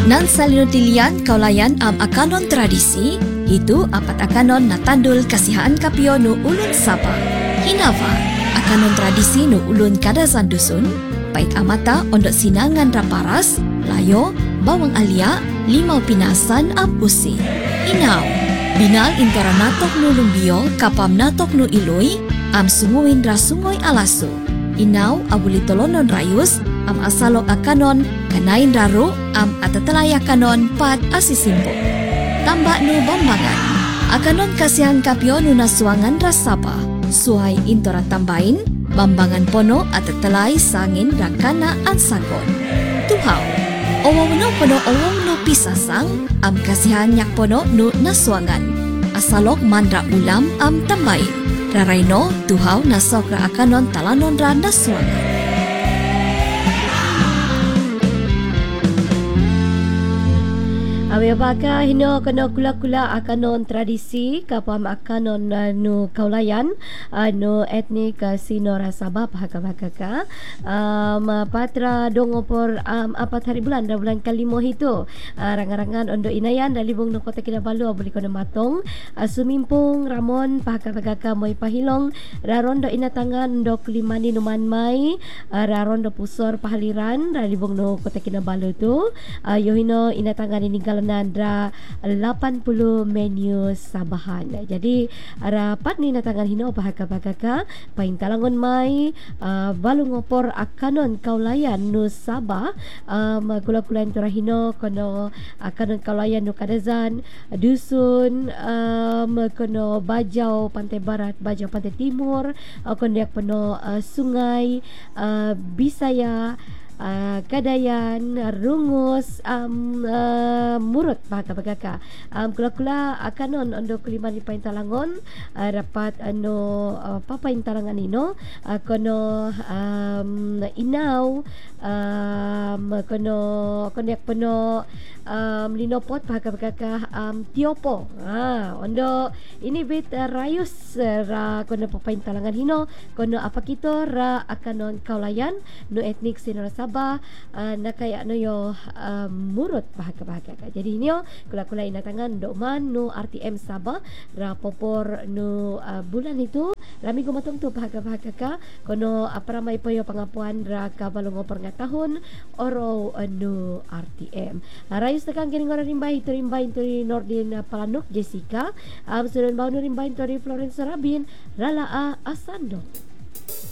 Nan salino tilian kaulayan akanon tradisi, itu apat akanon natandul kasihaan kapio nu ulun Sabah. Hinava, akanon tradisi nu ulun kadazan dusun, pait amata ondok sinangan raparas, layo, bawang alia, limau pinasan usi. Inaw, binal intara natok nu lumbio kapam natok nu iloy, sunguin rasungoy alasu. Inaw abuli tolonon rayus, asalok akanon, kanain raru, atatelay akanon, pat asisimbo. Tambak nu bambangan, akanon kasihan kapyo nu nasuangan rasapa, suhay intora tambain, bambangan pono atatelay sangin rakana ansagon. Tuhaw, owaw no pono owaw no pisasang, kasihan yak pono nu nasuangan, asalok mandra ulam tambain. Raraino, tuhaw nasok ra akanon talanon ra nasuangan. Baka hino kena kula-kula akanon tradisi kapam akanon nu kaulayan nu etnik Sinora Sabah Sabah patra dongopor apat hari bulan dah bulan kalimo itu rangan-rangan ondo inayan dalibung nu Kota Kinabalu beli kono matong sumimpung ramon Pahaka moi pahilong rarondo inatangan ndo kulimani numan mai rarondo pusor pahaliran dalibung nu Kota Kinabalu tu yohino inatangan ini galanan 80 menu Sabahan. Jadi rapat ni natangan hino Pahaka pain talangon mai balu ngopor akanon kaulayan nu Sabah kula-kula intura hino kono akanon kaulayan nu kadazan dusun kono Bajau Pantai Barat Bajau Pantai Timur kono yak penuh sungai Bisaya Kadayan, Rungus, Murut Pahaka kula-kula akanon ondo kuliman di Pain Talangon rapat papain talangan ino kono inaw kono yak penuh linopot Pahaka tiopo ondo ini bit rayus ra kono papain talangan hino kono apa kita ra akanon kaulayan nu etnik Sinora Sabah nakaya no yo murut Pahaka. Jadi ini kula-kula inatangan dokman nu RTM Sabah ra popor nu bulan itu rami gumatong tu Pahaka kono aparamay payo pangapuan ra kabalungo per nga tahun oro nu RTM. Rayus tekan kini ngora rimbay tori Nordin Palanuk Jessica sudan bau nu rimbay tori Florence Rabin rala asando.